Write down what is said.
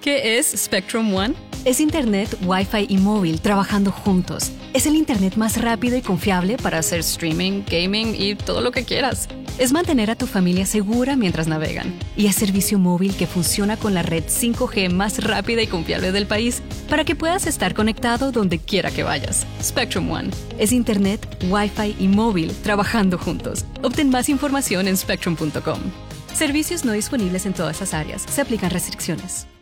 ¿Qué es Spectrum One? Es Internet, Wi-Fi y móvil trabajando juntos. Es el Internet más rápido y confiable para hacer streaming, gaming y todo lo que quieras. Es mantener a tu familia segura mientras navegan. Y es servicio móvil que funciona con la red 5G más rápida y confiable del país para que puedas estar conectado donde quiera que vayas. Spectrum One. Es Internet, Wi-Fi y móvil trabajando juntos. Obtén más información en spectrum.com. Servicios no disponibles en todas las áreas. Se aplican restricciones.